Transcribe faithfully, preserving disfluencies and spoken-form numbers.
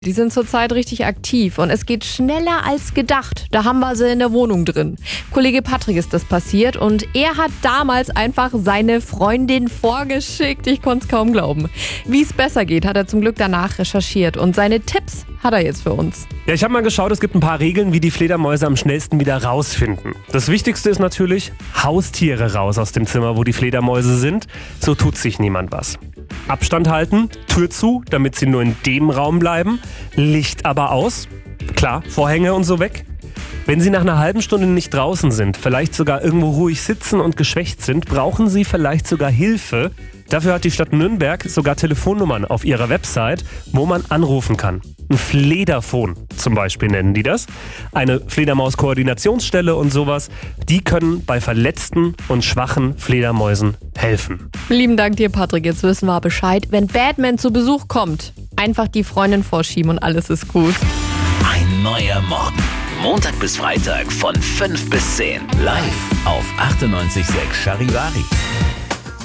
Die sind zurzeit richtig aktiv und es geht schneller als gedacht. Da haben wir sie in der Wohnung drin. Kollege Patrick ist das passiert und er hat damals einfach seine Freundin vorgeschickt. Ich konnte es kaum glauben. Wie es besser geht, hat er zum Glück danach recherchiert und seine Tipps hat er jetzt für uns. Ja, ich habe mal geschaut, es gibt ein paar Regeln, wie die Fledermäuse am schnellsten wieder rausfinden. Das Wichtigste ist natürlich, Haustiere raus aus dem Zimmer, wo die Fledermäuse sind. So tut sich niemand was. Abstand halten, Tür zu, damit sie nur in dem Raum bleiben. Licht aber aus. Klar, Vorhänge und so weg. Wenn Sie nach einer halben Stunde nicht draußen sind, vielleicht sogar irgendwo ruhig sitzen und geschwächt sind, brauchen Sie vielleicht sogar Hilfe. Dafür hat die Stadt Nürnberg sogar Telefonnummern auf ihrer Website, wo man anrufen kann. Ein Flederphon zum Beispiel nennen die das. Eine Fledermaus-Koordinationsstelle und sowas. Die können bei verletzten und schwachen Fledermäusen helfen. Lieben Dank dir, Patrick. Jetzt wissen wir Bescheid. Wenn Batman zu Besuch kommt, einfach die Freundin vorschieben und alles ist gut. Ein neuer Morgen. Montag bis Freitag von fünf bis zehn. Live auf achtundneunzig Komma sechs Charivari.